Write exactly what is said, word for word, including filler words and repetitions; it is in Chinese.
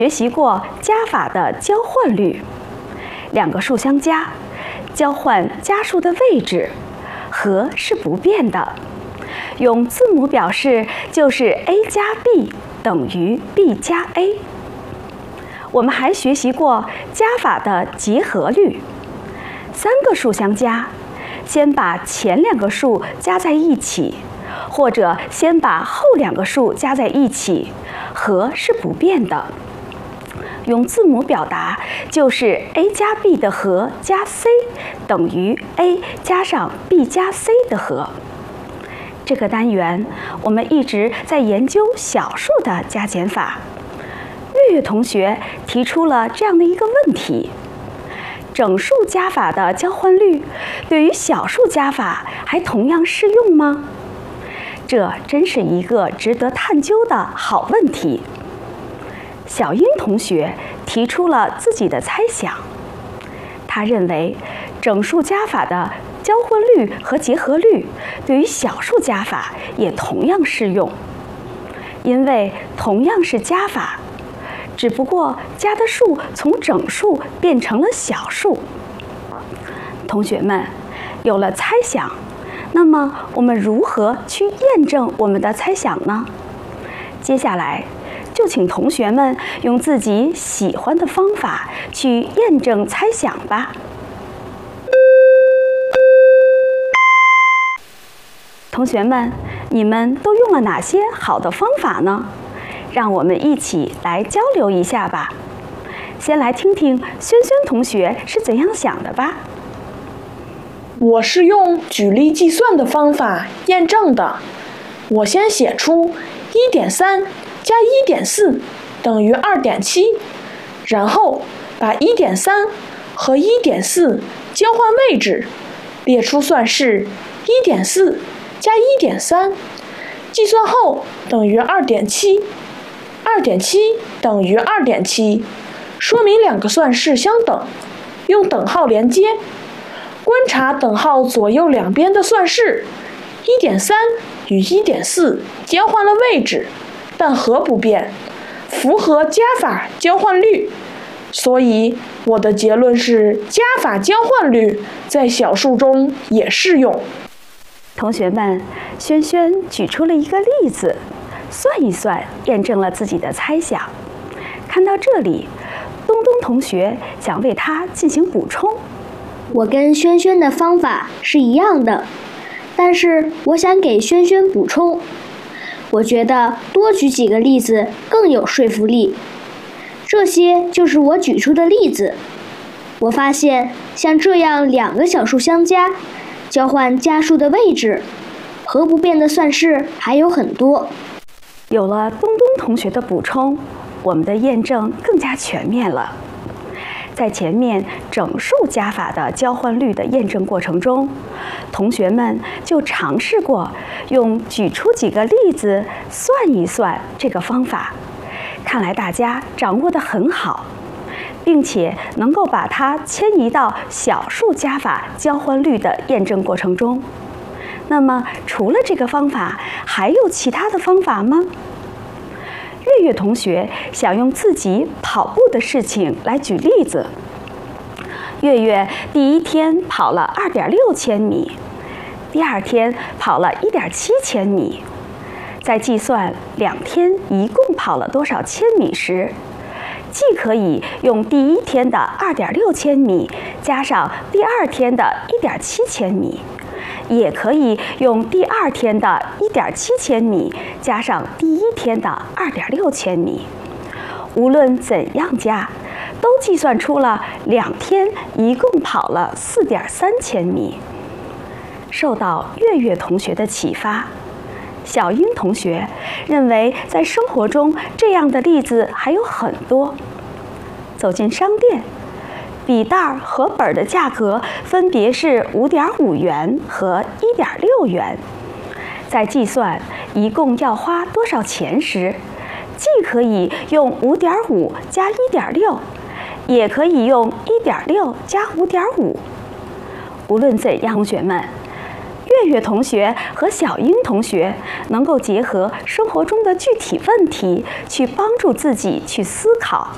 学习过加法的交换律，两个数相加，交换加数的位置，和是不变的。用字母表示就是 a 加 b 等于 b 加 a。我们还学习过加法的结合律，三个数相加，先把前两个数加在一起，或者先把后两个数加在一起，和是不变的。用字母表达就是 a 加 b 的和加 c 等于 a 加上 b 加 c 的和。这个单元我们一直在研究小数的加减法。月月同学提出了这样的一个问题：整数加法的交换律对于小数加法还同样适用吗？这真是一个值得探究的好问题。小英同学提出了自己的猜想，他认为整数加法的交换律和结合律对于小数加法也同样适用，因为同样是加法，只不过加的数从整数变成了小数。同学们有了猜想，那么我们如何去验证我们的猜想呢？接下来就请同学们用自己喜欢的方法去验证猜想吧。同学们，你们都用了哪些好的方法呢？让我们一起来交流一下吧。先来听听轩轩同学是怎样想的吧。 我是用举例计算的方法验证的。我先写出 一点三 加 一点四 等于 二点七， 然后把 一点三 和 一点四 交换位置，列出算式 一点四 加 一点三， 计算后等于 二点七， 二点七 等于 二点七， 说明两个算式相等，用等号连接。观察等号左右两边的算式， 一点三 与 一点四 交换了位置，但和不变，符合加法交换律。所以我的结论是加法交换律在小数中也适用。 同学们，轩轩举出了一个例子，算一算，验证了自己的猜想。看到这里，东东同学想为他进行补充。 我跟轩轩的方法是一样的，但是我想给轩轩补充，我觉得多举几个例子更有说服力。这些就是我举出的例子。我发现像这样两个小数相加，交换加数的位置，和不变的算式还有很多。 有了东东同学的补充，我们的验证更加全面了。在前面整数加法的交换律的验证过程中，同学们就尝试过用举出几个例子算一算这个方法。看来大家掌握得很好，并且能够把它迁移到小数加法交换律的验证过程中。那么除了这个方法，还有其他的方法吗？月月同学想用自己跑步的事情来举例子。月月第一天跑了 二点六千米，第二天跑了 一点七千米。在计算两天一共跑了多少千米时，既可以用第一天的 二点六千米加上第二天的 一点七千米，也可以用第二天的 一点七千米加上第一天的 二点六千米。无论怎样加，都计算出了两天一共跑了 四点三千米。受到月月同学的启发，小英同学认为在生活中这样的例子还有很多。走进商店，笔袋和本的价格分别是 五点五元和 一点六元。在计算一共要花多少钱时，既可以用 五点五 加 一点六， 也可以用 一点六 加 五点五。无论怎样，同学们，月月同学和小英同学能够结合生活中的具体问题，去帮助自己去思考，